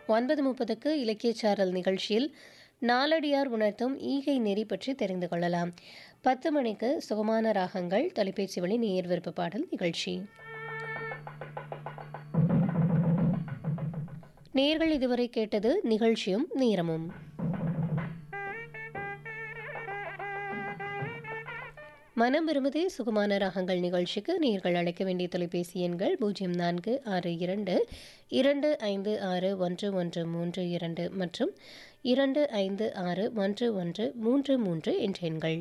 9:30க்கு இலக்கியச்சாரல் நிகழ்ச்சியில் நாலடியார் உணர்த்தும் ஈகை நெறி பற்றி தெரிந்து கொள்ளலாம். 10 மணிக்கு சுகமான ராகங்கள் தொலைபேசி வழி நேயர் விருப்ப பாடல் நிகழ்ச்சி. நேயர்கள் இதுவரை கேட்டது நிகழ்ச்சியும் நேரமும். மனம் விரும்புதே சுகமான ராகங்கள் நிகழ்ச்சிக்கு நேயர்கள் அழைக்க வேண்டிய தொலைபேசி எண்கள் 0462256113 மற்றும் 25611133 என்ற எண்கள்.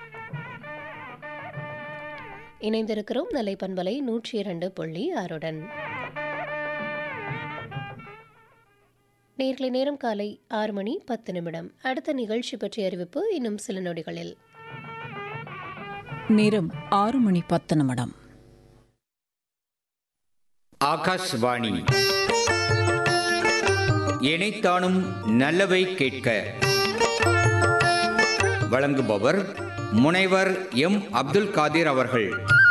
இணைந்திருக்கிறோம் நலை பண்பலை 102.6 நேயர்களே, நேரம் காலை 6:10. அடுத்த நிகழ்ச்சி பற்றிய அறிவிப்பு இன்னும் சில நொடிகளில். நேரம் 6:10. ஆகாஷ்வாணி இணைத்தானும் நல்லவை கேட்க வழங்குபவர் முனைவர் எம். அப்துல் காதிர் அவர்கள்.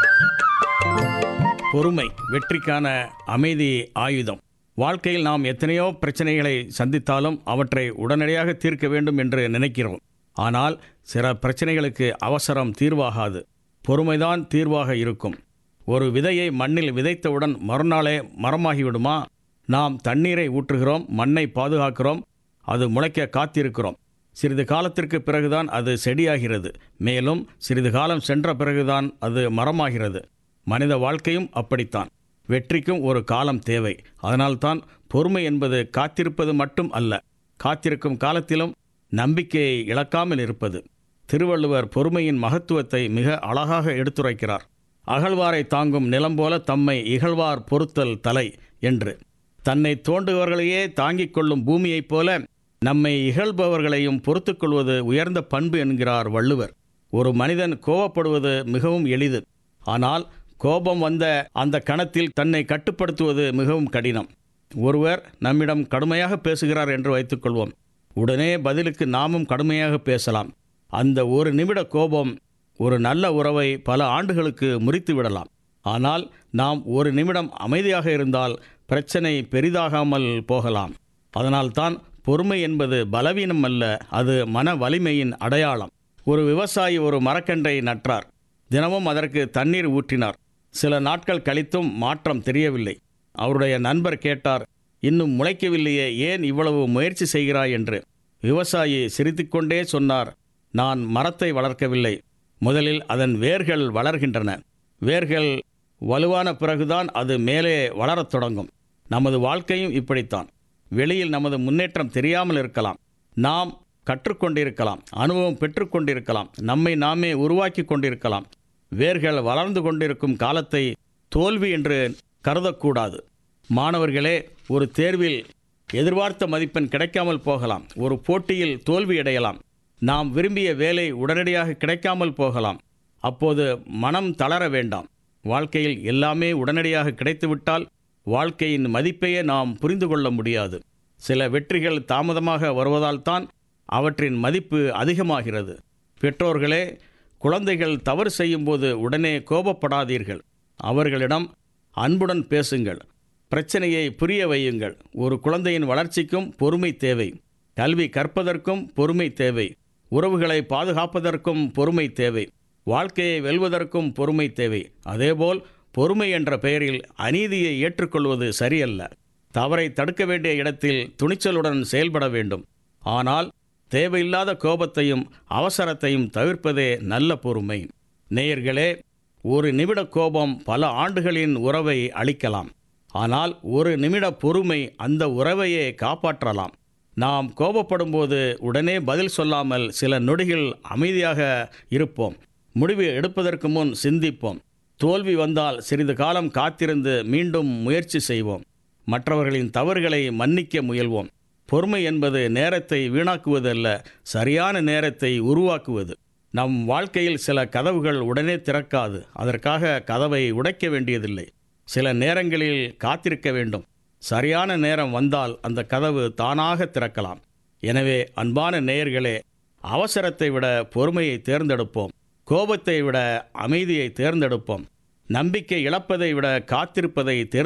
பொறுமை வெற்றிக்கான அமைதி ஆயுதம். வாழ்க்கையில் நாம் எத்தனையோ பிரச்சனைகளை சந்தித்தாலும் அவற்றை உடனடியாக தீர்க்க வேண்டும் என்று நினைக்கிறோம். ஆனால் சில பிரச்சனைகளுக்கு அவசரம் தீர்வாகாது, பொறுமைதான் தீர்வாக இருக்கும். ஒரு விதையை மண்ணில் விதைத்தவுடன் மறுநாளே மரமாகிவிடுமா? நாம் தண்ணீரை ஊற்றுகிறோம், மண்ணை பாதுகாக்கிறோம், அது முளைக்க காத்திருக்கிறோம். சிறிது காலத்திற்கு பிறகுதான் அது செடியாகிறது. மேலும் சிறிது காலம் சென்ற பிறகுதான் அது மரமாகிறது. மனித வாழ்க்கையும் அப்படித்தான். வெற்றிக்கும் ஒரு காலம் தேவை. அதனால்தான் பொறுமை என்பது காத்திருப்பது மட்டும் அல்ல, காத்திருக்கும் காலத்திலும் நம்பிக்கையை இழக்காமல் இருப்பது. திருவள்ளுவர் பொறுமையின் மகத்துவத்தை மிக அழகாக எடுத்துரைக்கிறார். அகழ்வாரை தாங்கும் நிலம் போல தம்மை இகழ்வார் பொறுத்தல் தலை என்று. தன்னை தோண்டுபவர்களையே தாங்கிக் கொள்ளும் பூமியைப் போல நம்மை இகழ்பவர்களையும் பொறுத்துக் கொள்வது உயர்ந்த பண்பு என்கிறார் வள்ளுவர். ஒரு மனிதன் கோபப்படுவது மிகவும் எளிது. ஆனால் கோபம் வந்த அந்த கணத்தில் தன்னை கட்டுப்படுத்துவது மிகவும் கடினம். ஒருவர் நம்மிடம் கடுமையாக பேசுகிறார் என்று வைத்துக்கொள்வோம். உடனே பதிலுக்கு நாமும் கடுமையாக பேசலாம். அந்த ஒரு நிமிட கோபம் ஒரு நல்ல உறவை பல ஆண்டுகளுக்கு முறித்து விடலாம். ஆனால் நாம் ஒரு நிமிடம் அமைதியாக இருந்தால் பிரச்சனை பெரிதாகாமல் போகலாம். அதனால்தான் பொறுமை என்பது பலவீனம் அல்ல, அது மன வலிமையின் அடையாளம். ஒரு விவசாயி ஒரு மரக்கன்றை நட்டார். தினமும் அதற்கு தண்ணீர் ஊற்றினார். சில நாட்கள் கழித்தும் மாற்றம் தெரியவில்லை. அவருடைய நண்பர் கேட்டார், இன்னும் முளைக்கவில்லையே, ஏன் இவ்வளவு முயற்சி செய்கிறாய் என்று. விவசாயி சிரித்துக்கொண்டே சொன்னார், நான் மரத்தை வளர்க்கவில்லை, முதலில் அதன் வேர்கள் வளர்கின்றன. வேர்கள் வலுவான பிறகுதான் அது மேலே வளரத் தொடங்கும். நமது வாழ்க்கையும் இப்படித்தான். வெளியில் நமது முன்னேற்றம் தெரியாமல் இருக்கலாம், நாம் கற்றுக்கொண்டிருக்கலாம், அனுபவம் பெற்றுக்கொண்டிருக்கலாம், நம்மை நாமே உருவாக்கி கொண்டிருக்கலாம். வேர்கள் வளர்ந்து கொண்டிருக்கும் காலத்தை தோல்வி என்று கருதக்கூடாது. மாணவர்களே, ஒரு தேர்வில் எதிர்பார்த்த மதிப்பெண் கிடைக்காமல் போகலாம். ஒரு போட்டியில் தோல்வியடையலாம். நாம் விரும்பிய வேலை உடனடியாக கிடைக்காமல் போகலாம். அப்போது மனம் தளர வேண்டாம். வாழ்க்கையில் எல்லாமே உடனடியாக கிடைத்துவிட்டால் வாழ்க்கையின் மதிப்பையே நாம் புரிந்து கொள்ள முடியாது. சில வெற்றிகள் தாமதமாக வருவதால் தான் அவற்றின் மதிப்பு அதிகமாகிறது. பெற்றோர்களே, குழந்தைகள் தவறு செய்யும்போது உடனே கோபப்படாதீர்கள். அவர்களிடம் அன்புடன் பேசுங்கள். பிரச்சனையை புரிய வையுங்கள். ஒரு குழந்தையின் வளர்ச்சிக்கும் பொறுமை தேவை. கல்வி கற்பதற்கும் பொறுமை தேவை. உறவுகளை பாதுகாப்பதற்கும் பொறுமை தேவை. வாழ்க்கையை வெல்வதற்கும் பொறுமை தேவை. அதேபோல் பொறுமை என்ற பெயரில் அநீதியை ஏற்றுக்கொள்வது சரியல்ல. தவறை தடுக்க வேண்டிய இடத்தில் துணிச்சலுடன் செயல்பட வேண்டும். ஆனால் தேவையில்லாத கோபத்தையும் அவசரத்தையும் தவிர்ப்பதே நல்ல பொறுமை. நேயர்களே, ஒரு நிமிட கோபம் பல ஆண்டுகளின் உறவை அளிக்கலாம். ஆனால் ஒரு நிமிட பொறுமை அந்த உறவையே காப்பாற்றலாம். நாம் கோபப்படும்போது உடனே பதில் சொல்லாமல் சில நொடிகள் அமைதியாக இருப்போம். முடிவு எடுப்பதற்கு முன் சிந்திப்போம். தோல்வி வந்தால் சிறிது காலம் காத்திருந்து மீண்டும் முயற்சி செய்வோம். மற்றவர்களின் தவறுகளை மன்னிக்க முயல்வோம். பொறுமை என்பது நேரத்தை வீணாக்குவதல்ல, சரியான நேரத்தை உருவாக்குவது. நம் வாழ்க்கையில் சில கதவுகள் உடனே திறக்காது. அதற்காக கதவை உடைக்க வேண்டியதில்லை. சில நேரங்களில் காத்திருக்க வேண்டும். சரியான நேரம் வந்தால் அந்த கதவு தானாக திறக்கலாம். எனவே அன்பான நேயர்களே, அவசரத்தை விட பொறுமையை தேர்ந்தெடுப்போம். கோபத்தை விட அமைதியை தேர்ந்தெடுப்போம். நம்பிக்கை இழப்பதை விட காத்திருப்பதை